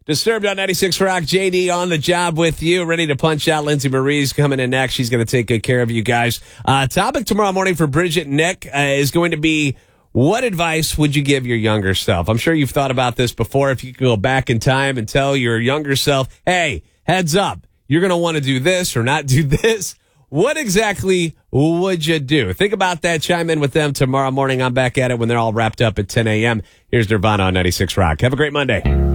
Disturbed on 96 Rock. JD on the job with you, ready to punch out. Lindsay Marie's coming in next. She's going to take good care of you guys. Topic tomorrow morning for Bridget and Nick is going to be, what advice would you give your younger self? I'm sure you've thought about this before. If you could go back in time and tell your younger self, hey, heads up, you're going to want to do this or not do this. What exactly would you do? Think about that. Chime in with them tomorrow morning. I'm back at it when they're all wrapped up at 10 a.m. Here's Nirvana on 96 Rock. Have a great Monday.